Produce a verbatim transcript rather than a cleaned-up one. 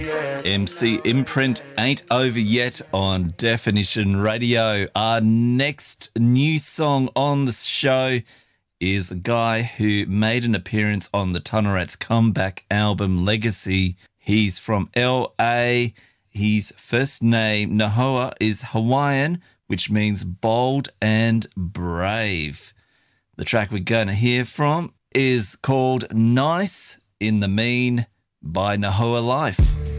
M C Imprint ain't over yet on Definition Radio. Our next new song on the show is a guy who made an appearance on the Tunnel Rats comeback album Legacy. He's from L A. His first name, Nahoa, is Hawaiian, which means bold and brave. The track we're going to hear from is called Nice in the Mean by Nahoa Life.